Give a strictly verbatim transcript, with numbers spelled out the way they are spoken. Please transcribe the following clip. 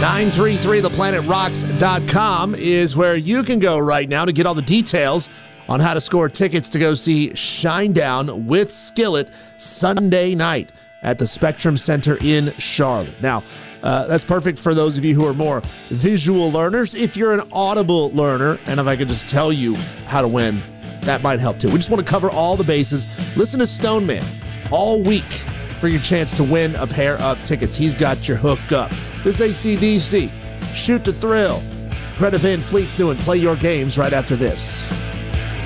nine three three the planet rocks dot com is where you can go right now to get all the details on how to score tickets to go see Shinedown with Skillet Sunday night at the Spectrum Center in Charlotte. Now, uh, that's perfect for those of you who are more visual learners. If you're an audible learner, and if I could just tell you how to win, that might help too. We just want to cover all the bases. Listen to Stoneman all week for your chance to win a pair of tickets. He's got your hook up. This A C D C, Shoot to Thrill. Greta Van Fleet's new and Play Your Games right after this.